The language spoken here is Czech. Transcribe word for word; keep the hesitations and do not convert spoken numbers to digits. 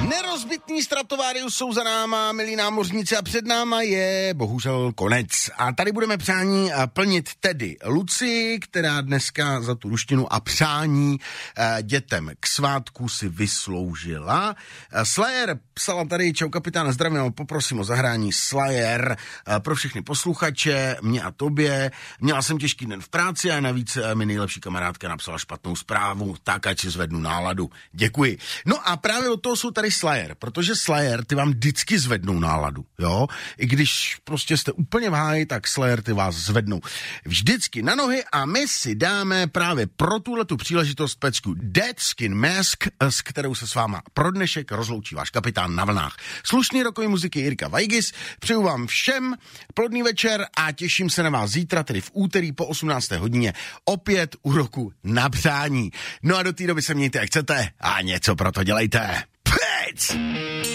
Nerozbitní Stratovarius jsou za náma, milí námořníci, a před náma je bohužel konec. A tady budeme přání plnit tedy Lucii, která dneska za tu ruštinu a přání eh, dětem k svátku si vysloužila. Eh, Slayer psala tady, čau kapitán, zdravím, poprosím o zahrání Slayer eh, pro všechny posluchače, mě a tobě. Měla jsem těžký den v práci a navíc eh, mi nejlepší kamarádka napsala špatnou zprávu, tak ať si zvednu náladu. Děkuji. No a právě od toho jsou tady Slayer, protože Slayer ty vám vždycky zvednou náladu, jo? I když prostě jste úplně v háji, tak Slayer ty vás zvednou vždycky na nohy a my si dáme právě pro tuhletu příležitost pecku Dead Skin Mask, s kterou se s váma pro dnešek rozloučí váš kapitán na vlnách. Slušný rokový muziky Jirka Vajgis, přeju vám všem plodný večer a těším se na vás zítra, tedy v úterý po osmnácté hodině, opět u roku na přání. No a do té doby se mějte jak chcete a něco pro to dělejte. Pec!